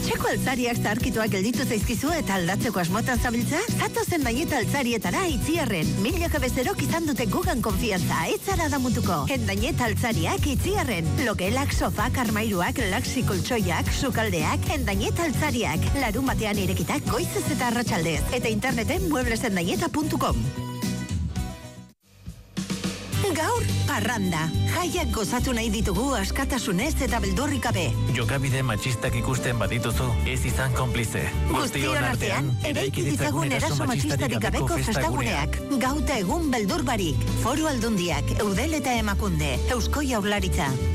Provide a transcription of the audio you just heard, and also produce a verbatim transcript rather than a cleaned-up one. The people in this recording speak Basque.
Etxeko altzariak zaharkituak gelditu zaizkizu eta aldatzeko asmotan zabiltza? Zatozen Endañeta altzarietara Itziarren. Milaka bezerok izan dute gugan konfiantza, ez zara damutuko. Endañeta altzariak Itziarren. Logelak, sofak, armairuak, laxi koltsoiak, sukaldeak, Endañeta altzariak. Larun batean irekitak goizez eta arratsaldez. Eta interneten mueblesendañeta puntu com. Gaur, parranda. Jaiak gozatu nahi ditugu askatasunez eta beldurrik gabe. Jokabide matxistak ikusten badituzu, ez izan konplize. Guztion artean, eraiki ditzagun eraso matxistarik gabeko festaguneak. Gauta egun beldur barik. Foru Aldundiak, Eudel eta Emakunde, Eusko Jaurlaritza.